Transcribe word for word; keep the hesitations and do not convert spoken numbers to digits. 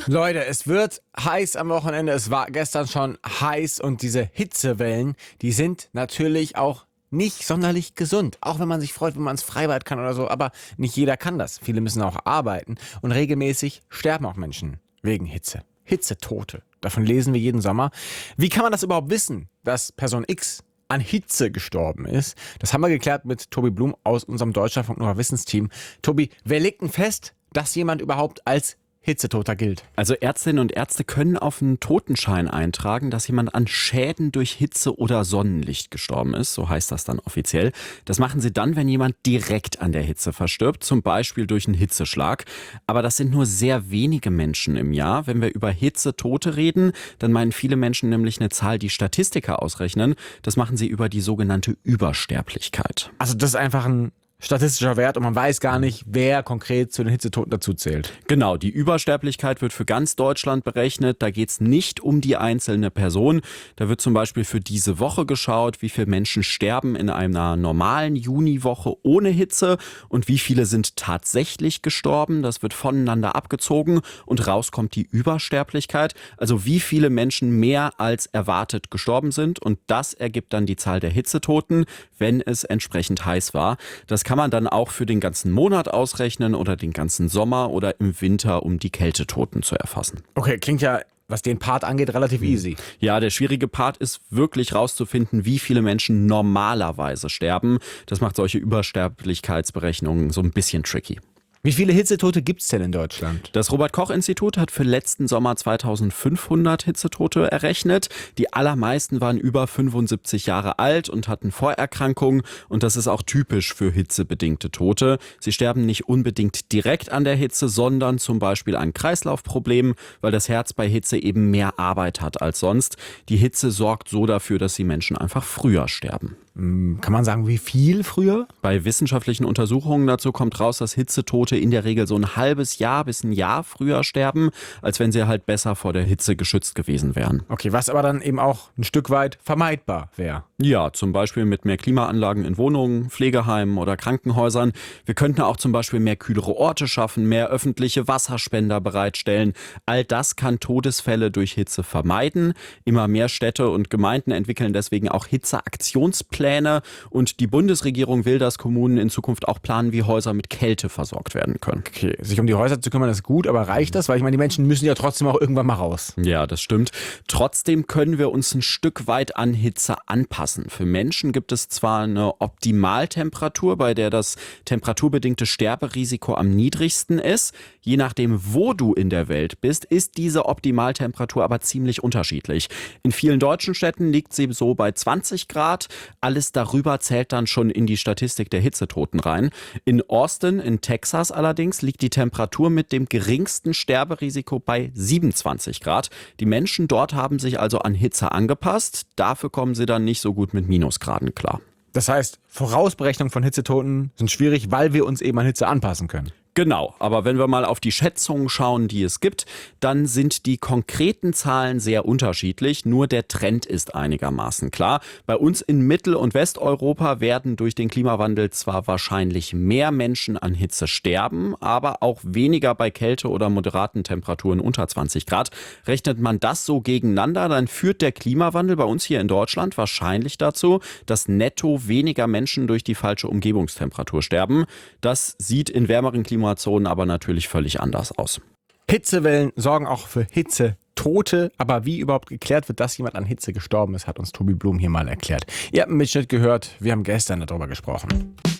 Leute, es wird heiß am Wochenende. Es war gestern schon heiß und diese Hitzewellen, die sind natürlich auch nicht sonderlich gesund. Auch wenn man sich freut, wenn man ins Freibad kann oder so. Aber nicht jeder kann das. Viele müssen auch arbeiten. Und regelmäßig sterben auch Menschen wegen Hitze. Hitzetote. Davon lesen wir jeden Sommer. Wie kann man das überhaupt wissen, dass Person X an Hitze gestorben ist? Das haben wir geklärt mit Tobi Blum aus unserem Deutschlandfunk Nova Wissensteam. Tobi, wer legt denn fest, dass jemand überhaupt als Hitzetoter gilt? Also Ärztinnen und Ärzte können auf einen Totenschein eintragen, dass jemand an Schäden durch Hitze oder Sonnenlicht gestorben ist. So heißt das dann offiziell. Das machen sie dann, wenn jemand direkt an der Hitze verstirbt, zum Beispiel durch einen Hitzeschlag. Aber das sind nur sehr wenige Menschen im Jahr. Wenn wir über Hitzetote reden, dann meinen viele Menschen nämlich eine Zahl, die Statistiker ausrechnen. Das machen sie über die sogenannte Übersterblichkeit. Also das ist einfach ein statistischer Wert und man weiß gar nicht, wer konkret zu den Hitzetoten dazu zählt. Genau, die Übersterblichkeit wird für ganz Deutschland berechnet. Da geht es nicht um die einzelne Person. Da wird zum Beispiel für diese Woche geschaut, wie viele Menschen sterben in einer normalen Juniwoche ohne Hitze und wie viele sind tatsächlich gestorben. Das wird voneinander abgezogen und raus kommt die Übersterblichkeit. Also wie viele Menschen mehr als erwartet gestorben sind. Und das ergibt dann die Zahl der Hitzetoten, wenn es entsprechend heiß war. Das kann man dann auch für den ganzen Monat ausrechnen oder den ganzen Sommer oder im Winter, um die Kältetoten zu erfassen. Okay, klingt ja, was den Part angeht, relativ easy. Ja, der schwierige Part ist wirklich rauszufinden, wie viele Menschen normalerweise sterben. Das macht solche Übersterblichkeitsberechnungen so ein bisschen tricky. Wie viele Hitzetote gibt es denn in Deutschland? Das Robert-Koch-Institut hat für letzten Sommer zweitausendfünfhundert Hitzetote errechnet. Die allermeisten waren über fünfundsiebzig Jahre alt und hatten Vorerkrankungen. Und das ist auch typisch für hitzebedingte Tote. Sie sterben nicht unbedingt direkt an der Hitze, sondern zum Beispiel an Kreislaufproblemen, weil das Herz bei Hitze eben mehr Arbeit hat als sonst. Die Hitze sorgt so dafür, dass die Menschen einfach früher sterben. Kann man sagen, wie viel früher? Bei wissenschaftlichen Untersuchungen dazu kommt raus, dass Hitzetote in der Regel so ein halbes Jahr bis ein Jahr früher sterben, als wenn sie halt besser vor der Hitze geschützt gewesen wären. Okay, was aber dann eben auch ein Stück weit vermeidbar wäre. Ja, zum Beispiel mit mehr Klimaanlagen in Wohnungen, Pflegeheimen oder Krankenhäusern. Wir könnten auch zum Beispiel mehr kühlere Orte schaffen, mehr öffentliche Wasserspender bereitstellen. All das kann Todesfälle durch Hitze vermeiden. Immer mehr Städte und Gemeinden entwickeln deswegen auch Hitzeaktionspläne. Und die Bundesregierung will, dass Kommunen in Zukunft auch planen, wie Häuser mit Kälte versorgt werden können. Okay, sich um die Häuser zu kümmern ist gut, aber reicht das? Weil ich meine, die Menschen müssen ja trotzdem auch irgendwann mal raus. Ja, das stimmt. Trotzdem können wir uns ein Stück weit an Hitze anpassen. Für Menschen gibt es zwar eine Optimaltemperatur, bei der das temperaturbedingte Sterberisiko am niedrigsten ist. Je nachdem, wo du in der Welt bist, ist diese Optimaltemperatur aber ziemlich unterschiedlich. In vielen deutschen Städten liegt sie so bei zwanzig Grad. Alles darüber zählt dann schon in die Statistik der Hitzetoten rein. In Austin, in Texas allerdings, liegt die Temperatur mit dem geringsten Sterberisiko bei siebenundzwanzig Grad. Die Menschen dort haben sich also an Hitze angepasst. Dafür kommen sie dann nicht so gut mit Minusgraden klar. Das heißt, Vorausberechnungen von Hitzetoten sind schwierig, weil wir uns eben an Hitze anpassen können. Genau, aber wenn wir mal auf die Schätzungen schauen, die es gibt, dann sind die konkreten Zahlen sehr unterschiedlich. Nur der Trend ist einigermaßen klar. Bei uns in Mittel- und Westeuropa werden durch den Klimawandel zwar wahrscheinlich mehr Menschen an Hitze sterben, aber auch weniger bei Kälte oder moderaten Temperaturen unter zwanzig Grad. Rechnet man das so gegeneinander, dann führt der Klimawandel bei uns hier in Deutschland wahrscheinlich dazu, dass netto weniger Menschen durch die falsche Umgebungstemperatur sterben. Das sieht in wärmeren Klimazonen aber natürlich völlig anders aus. Hitzewellen sorgen auch für Hitzetote, aber wie überhaupt geklärt wird, dass jemand an Hitze gestorben ist, hat uns Tobi Blum hier mal erklärt. Ihr habt einen Mitschnitt gehört, wir haben gestern darüber gesprochen.